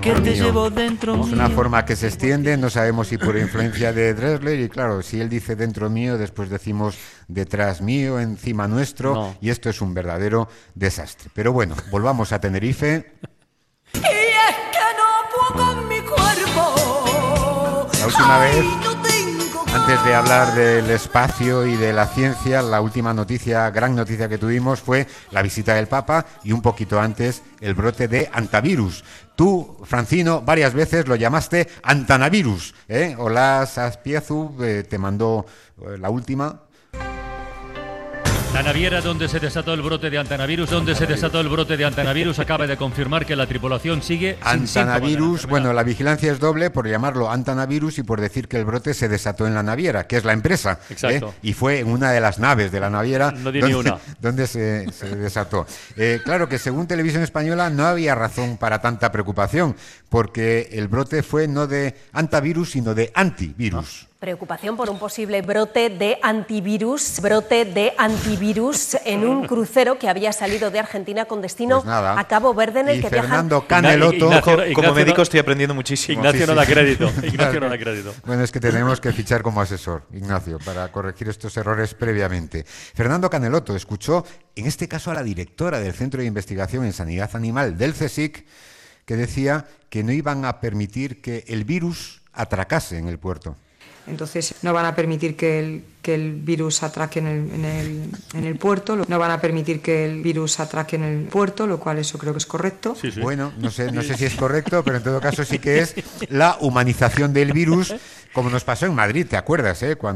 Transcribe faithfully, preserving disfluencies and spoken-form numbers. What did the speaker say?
que te llevo dentro Es mío. una forma que se extiende, no sabemos si por influencia de Drexler, y claro, si él dice dentro mío, después decimos detrás mío, encima nuestro, No. y esto es un verdadero desastre. Pero bueno, volvamos a Tenerife. Y es que no puedo con mi cuerpo. La última Ay, vez, no tengo antes de hablar del espacio y de la ciencia, la última noticia, gran noticia que tuvimos fue la visita del Papa y un poquito antes el brote de antivirus. Tú, Francino, varias veces lo llamaste antanavirus, ¿eh? Olaz Azpiazu eh, te mandó eh, la última. La naviera donde se desató el brote de antanavirus, donde se desató el brote de antanavirus, acaba de confirmar que la tripulación sigue sin síntomas de la Antanavirus, enfermedad. bueno, la vigilancia es doble por llamarlo antanavirus y por decir que el brote se desató en la naviera, que es la empresa. Exacto. ¿eh? Y fue en una de las naves de la naviera No di donde, ni una. donde se, se desató. Eh, claro que según Televisión Española no había razón para tanta preocupación, porque el brote fue no de antivirus, sino de antivirus. Preocupación por un posible brote de antivirus, brote de antivirus en un crucero que había salido de Argentina con destino Pues nada. a Cabo Verde, en el Y que Fernando viajan... Caneloto. Ignacio- Como, Ignacio como no- médico estoy aprendiendo muchísimo. Ignacio Sí, no sí. da crédito. Ignacio no da crédito. Bueno, es que tenemos que fichar como asesor, Ignacio, para corregir estos errores previamente. Fernando Caneloto escuchó, en este caso, a la directora del Centro de Investigación en Sanidad Animal del CSIC, que decía que no iban a permitir que el virus atracase en el puerto. Entonces no van a permitir que el, que el virus atraque en el, en, el, en el puerto, no van a permitir que el virus atraque en el puerto, lo cual eso creo que es correcto. Sí, sí. Bueno, no sé, no sé si es correcto, pero en todo caso sí que es la humanización del virus, como nos pasó en Madrid, ¿te acuerdas? Eh? Cuando